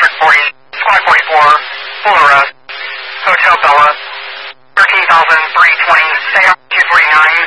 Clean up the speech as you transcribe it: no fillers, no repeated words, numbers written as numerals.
District 40, Squad 44, full arrest, Hotel Bella, 13,320, stay on 249.